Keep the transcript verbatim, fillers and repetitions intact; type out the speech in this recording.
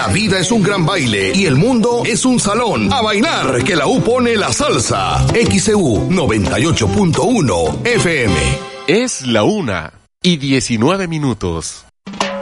La vida es un gran baile y el mundo es un salón. A bailar, que la U pone la salsa. X E U noventa y ocho punto uno F M. Es la una y diecinueve minutos.